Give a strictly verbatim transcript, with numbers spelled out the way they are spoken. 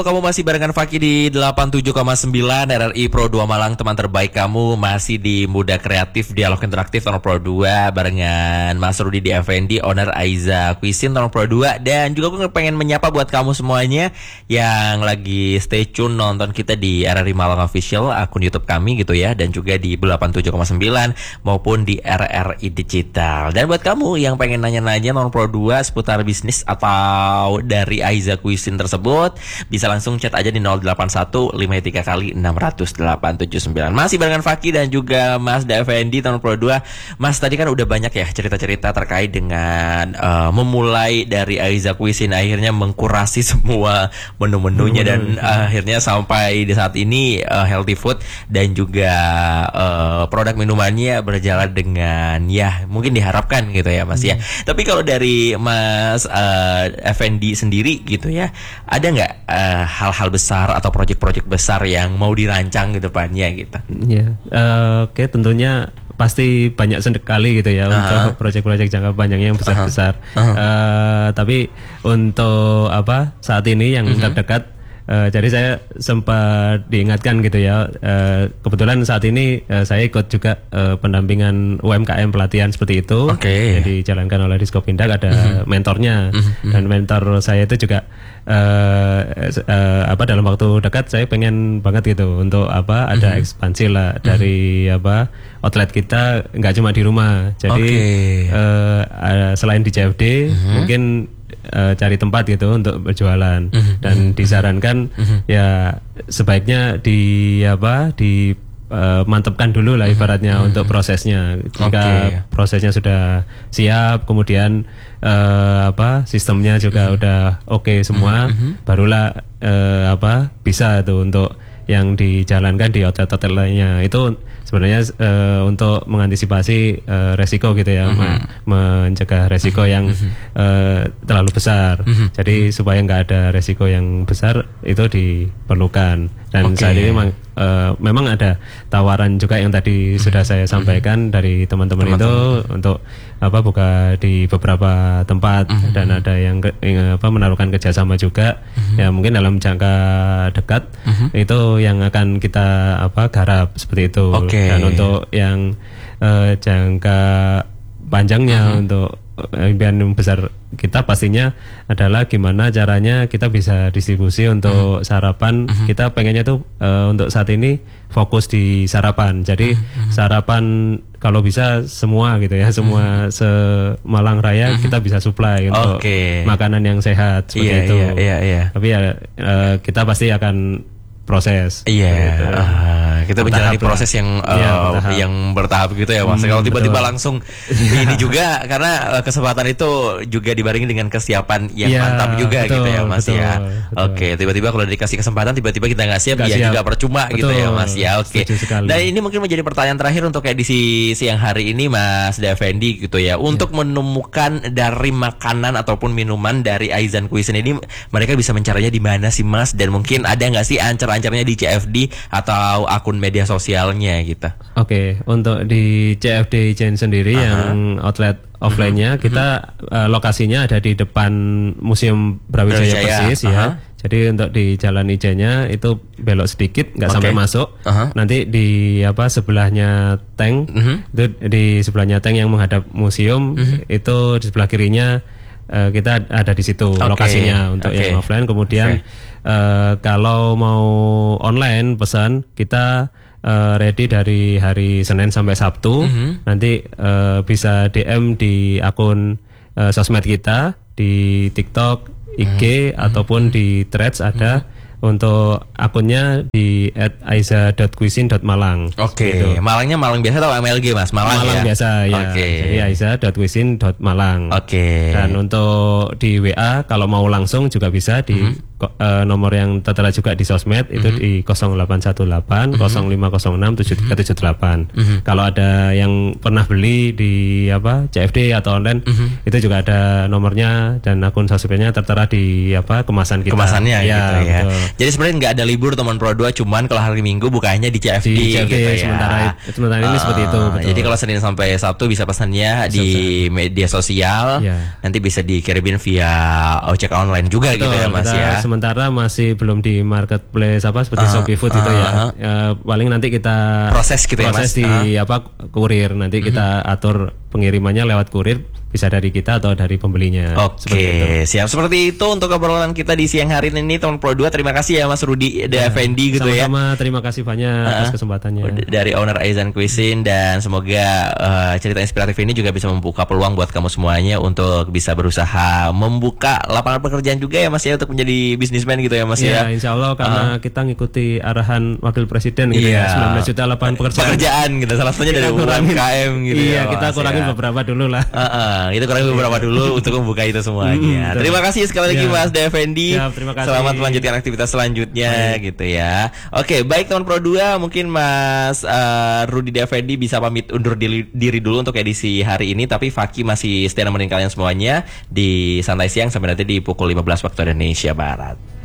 Kamu masih barengan Fakih di delapan puluh tujuh koma sembilan R R I Pro dua Malang, teman terbaik kamu. Masih di Muda Kreatif, Dialog Interaktif Tahun Pro dua barengan Mas Rudi D. Effendi, owner Aiza Cuisine Tahun Pro dua. Dan juga gue pengen menyapa buat kamu semuanya yang lagi stay tune nonton kita di R R I Malang Official, akun YouTube kami gitu ya. Dan juga di delapan puluh tujuh koma sembilan maupun di R R I Digital. Dan buat kamu yang pengen nanya-nanya Tahun Pro dua seputar bisnis atau dari Aiza Cuisine tersebut, bisa langsung chat aja di nol delapan satu lima tiga kali enam nol delapan tujuh sembilan. Masih barengan Fakih dan juga Mas D. Effendi Tahun Pro dua. Mas, tadi kan udah banyak ya cerita-cerita terkait dengan uh, memulai dari Aiza Cuisine, akhirnya mengkurasi semua menu-menunya dan uh, akhirnya sampai di saat ini uh, healthy food dan juga uh, produk minumannya berjalan dengan ya mungkin diharapkan gitu ya Mas ya. Tapi kalau dari Mas uh, Effendi sendiri gitu ya, ada nggak uh, hal-hal besar atau proyek-proyek besar yang mau dirancang ke depannya gitu? Ya, uh, oke, okay, tentunya pasti banyak sekali gitu ya. uh-huh. Untuk proyek-proyek jangka panjangnya yang besar-besar. uh-huh. Uh-huh. Uh, tapi untuk apa saat ini yang uh-huh. terdekat, uh, jadi saya sempat diingatkan gitu ya. Uh, kebetulan saat ini uh, saya ikut juga uh, pendampingan U M K M pelatihan seperti itu. Okay. Yang dijalankan oleh Diskopindak, ada uh-huh. mentornya. uh-huh. Dan mentor saya itu juga Uh, uh, apa dalam waktu dekat saya pengen banget gitu untuk apa ada mm-hmm. ekspansi lah dari mm-hmm. apa outlet kita, nggak cuma di rumah. Jadi okay. uh, uh, selain di C F D mm-hmm. mungkin uh, cari tempat gitu untuk berjualan. Mm-hmm. Dan disarankan mm-hmm. ya sebaiknya di apa di Uh, mantapkan dulu lah ibaratnya mm-hmm. untuk prosesnya. Jika okay. prosesnya sudah siap, kemudian uh, apa sistemnya juga mm-hmm. udah oke okay semua, mm-hmm. barulah uh, apa bisa tuh untuk yang dijalankan di outlet-outlet lainnya. Itu sebenarnya uh, untuk mengantisipasi uh, resiko gitu ya, mm-hmm. mencegah resiko mm-hmm. yang uh, terlalu besar. Mm-hmm. Jadi supaya nggak ada resiko yang besar itu diperlukan. Dan okay. saat ini memang uh, memang ada tawaran juga yang tadi mm-hmm. sudah saya sampaikan mm-hmm. dari teman-teman, teman-teman itu untuk apa buka di beberapa tempat, mm-hmm. dan ada yang, ke, yang apa menaruhkan kerjasama juga. Mm-hmm. Ya mungkin dalam jangka dekat mm-hmm. itu yang akan kita apa garap seperti itu. Okay. Dan untuk yang uh, jangka panjangnya, uh-huh. untuk impian besar kita pastinya adalah gimana caranya kita bisa distribusi untuk uh-huh. sarapan. Uh-huh. Kita pengennya tuh uh, untuk saat ini fokus di sarapan. Jadi uh-huh. sarapan kalau bisa semua gitu ya, semua uh-huh. se-Malang Raya uh-huh. kita bisa supply untuk okay. makanan yang sehat seperti yeah, itu. Yeah, yeah, yeah. Tapi ya uh, kita pasti akan proses. Iya. Gitu. Uh, kita menjalani proses yang uh, ya, bertahap. yang bertahap gitu ya Mas. Hmm, kalau tiba-tiba betul. langsung ini juga karena uh, kesempatan itu juga dibarengi dengan kesiapan yang ya, mantap juga betul, gitu ya Mas betul, ya. Betul. Oke, tiba-tiba kalau dikasih kesempatan tiba-tiba kita nggak siap, gak ya siap. juga percuma betul, gitu ya Mas ya. Oke. Dan ini mungkin menjadi pertanyaan terakhir untuk edisi siang hari ini Mas D. Effendi gitu ya. Untuk ya. menemukan dari makanan ataupun minuman dari Aiza Cuisine ini, mereka bisa mencarinya di mana sih Mas? Dan mungkin ada nggak sih ancer-ancernya di C F D atau akun media sosialnya gitu? Oke, okay, untuk di C F D Chain sendiri uh-huh. yang outlet offline-nya uh-huh. kita uh, lokasinya ada di depan Museum Brawijaya persis uh-huh. ya. Jadi untuk di Jalan Ijennya itu belok sedikit, nggak okay. sampai masuk. Uh-huh. Nanti di apa sebelahnya tank, uh-huh. itu di sebelahnya tank yang menghadap museum, uh-huh. itu di sebelah kirinya uh, kita ada di situ okay. lokasinya untuk okay. yang offline. Kemudian okay. Uh, kalau mau online pesan kita uh, ready dari hari Senin sampai Sabtu. Mm-hmm. Nanti uh, bisa D M di akun uh, sosmed kita di TikTok, I G mm-hmm. ataupun di Threads ada. Mm-hmm. Untuk akunnya di at aiza dot cuisine dot malang. Oke, okay. gitu. Malangnya Malang biasa atau M L G Mas? Malang, Malang ya? biasa ya. Okay. Jadi aiza dot cuisine dot malang. Oke. Okay. Dan untuk di W A kalau mau langsung juga bisa di mm-hmm. uh, nomor yang tertera juga di sosmed mm-hmm. itu di nol delapan satu delapan mm-hmm. nol lima nol enam tujuh tiga tujuh delapan. Mm-hmm. Kalau ada yang pernah beli di apa C F D atau online mm-hmm. itu juga ada nomornya dan akun sosmednya tertera di apa kemasan kita. Kemasannya ya, gitu ya. Betul. Jadi sebenarnya nggak ada libur teman Pro dua, cuman kalau hari Minggu bukanya di C F D, di C F D gitu ya. Sementara, sementara ini uh, seperti itu. Betul. Jadi kalau Senin sampai Sabtu bisa pesannya di media sosial, yeah. nanti bisa dikirimin via ojek online juga betul, gitu ya Mas ya. sementara masih belum di marketplace apa seperti Uh, Shopee Food uh, itu ya. uh. Ya, paling nanti kita Proses gitu ya, proses Mas? di Uh. apa kurir. Nanti kita atur pengirimannya lewat kurir, bisa dari kita atau dari pembelinya. Oke, okay, siap. Seperti itu untuk obrolan kita di siang hari ini teman Pro dua. Terima kasih ya Mas Rudi The Ya, Effendi gitu ya. sama-sama, terima kasih banyak Uh, atas kesempatannya. dari owner Aizan Cuisine, dan semoga uh, cerita inspiratif ini juga bisa membuka peluang buat kamu semuanya untuk bisa berusaha membuka lapangan pekerjaan juga ya Mas ya, untuk menjadi bisnismen gitu ya Mas Ya, ya. insya Allah karena Uh. kita ngikuti arahan Wakil Presiden gitu Iya. ya, sembilan belas juta lapangan pekerjaan. Pekerjaan gitu, salah satunya dari U M K M gitu Iya, ya. kita Mas, kurangin ya. beberapa dulu lah. Uh, uh, itu kurang beberapa dulu untuk membuka itu semuanya. Mm, Terima kasih sekali lagi Ya. Mas The Effendi. Ya, terima kasih. Selamat melanjutkan aktivitas selanjutnya gitu ya. Oke, baik teman Pro dua, mungkin Mas uh, Rudi The Effendi bisa pamit undur diri, diri dulu untuk edisi hari ini, tapi Faki masih setia nemenin kalian semuanya di Santai Siang sampai nanti di pukul lima belas waktu Indonesia Barat.